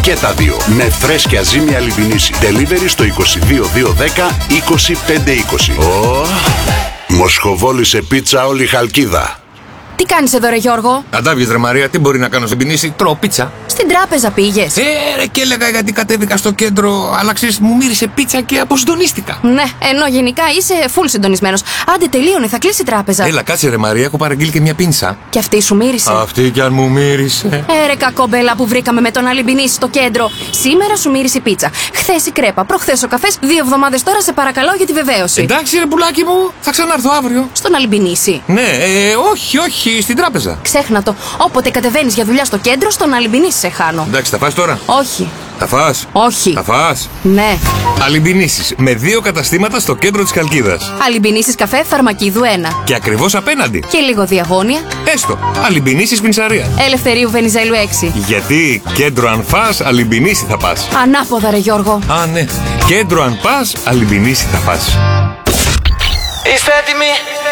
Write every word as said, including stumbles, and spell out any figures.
Και τα δύο. Με φρέσκια ζύμη Αλιμπινίση. Delivery στο είκοσι δύο δύο δέκα είκοσι πέντε είκοσι. Oh. Μοσχοβόλησε πίτσα όλη η Χαλκίδα. Τι κάνεις εδώ ρε Γιώργο? Αντάβιες ρε Μαρία, τι μπορεί να κάνω στην Πινίση? Τρώω πίτσα. Στην τράπεζα πήγες? Ε, ρε, και έλεγα γιατί κατέβηκα στο κέντρο, αλλά ξέρεις, μου μύρισε πίτσα και αποσυντονίστηκα. Ναι, ενώ γενικά είσαι full συντονισμένος. Άντε τελείωνε, θα κλείσει η τράπεζα. Έλα, κάτσε ρε Μαρία, έχω παραγγείλει και μια πίνσα. Και αυτή σου μύρισε? Αυτή κι αν μου μύρισε. Ε, ρε κακομπέλα που βρήκαμε με τον Αλιμπινίση στο κέντρο. Σήμερα σου μύρισε η πίτσα. Χθες η κρέπα, προχθές ο καφές. Δύο εβδομάδες τώρα σε παρακαλώ για τη βεβαίωση. Εντάξει ρε πουλάκι μου, θα ξανάρθω αύριο. Στον Αλιμπινίση? Ναι, ε, όχι, όχι, στην τράπεζα. Ξέχνα το. Όποτε κατεβαίνεις για δουλειά στο κέντρο, στον Αλιμπινίση σε χάνω. Εντάξει, θα φας τώρα? Όχι. Θα φας? Όχι. Θα φας? Ναι. Αλιμπινίσεις με δύο καταστήματα στο κέντρο της Χαλκίδας. Αλιμπινίσεις καφέ Φαρμακίδου ένα. Και ακριβώς απέναντι. Και λίγο διαγώνια. Έστω. Αλιμπινίσεις Πινσαρία. Ελευθερίου Βενιζέλου έξι. Γιατί κέντρο αν φας, Αλιμπινίση θα πας. Ανάποδα ρε Γιώργο. Α, ναι. Κέντρο αν πας, Αλιμπινίση θα πας. Είστε έτοιμοι?